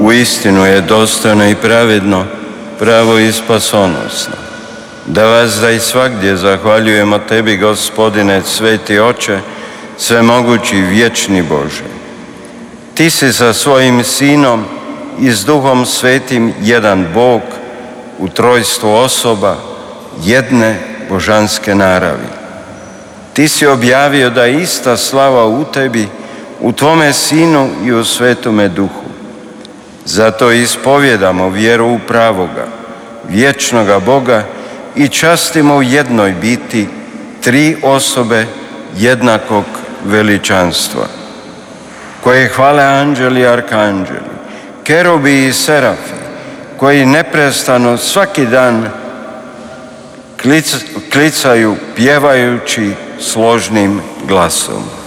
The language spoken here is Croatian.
Uistinu je dostojno i pravedno, pravo i spasonosno, da vas da i svagdje zahvaljujemo Tebi, Gospodine, Sveti Oče, svemogući i vječni Bože. Ti si sa svojim Sinom i s Duhom Svetim jedan Bog u trojstvu osoba, jedne božanske naravi. Ti si objavio da je ista slava u Tebi, u Tvome Sinu i u Svetome Duhu. Zato ispovjedamo vjeru u pravoga, vječnoga Boga i častimo u jednoj biti tri osobe jednakog veličanstva, koje hvale anđeli i arkanđeli, kerubi i serafi, koji neprestano svaki dan klicaju pjevajući složnim glasom.